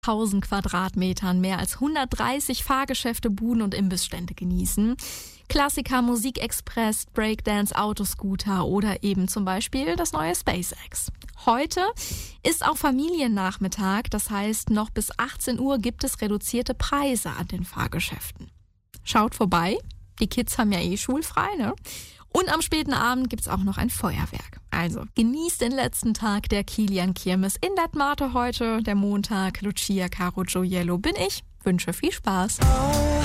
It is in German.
1000 Quadratmetern mehr als 130 Fahrgeschäfte, Buden und Imbissstände genießen. Klassiker, Musikexpress, Breakdance, Autoscooter oder eben zum Beispiel das neue SpaceX. Heute ist auch Familiennachmittag, das heißt, noch bis 18 Uhr gibt es reduzierte Preise an den Fahrgeschäften. Schaut vorbei, die Kids haben ja schulfrei, ne? Und am späten Abend gibt's auch noch ein Feuerwerk. Also genießt den letzten Tag der Kilian Kirmes in Dithmarten heute, der Montag. Lucia Caro Gioiello bin ich, wünsche viel Spaß.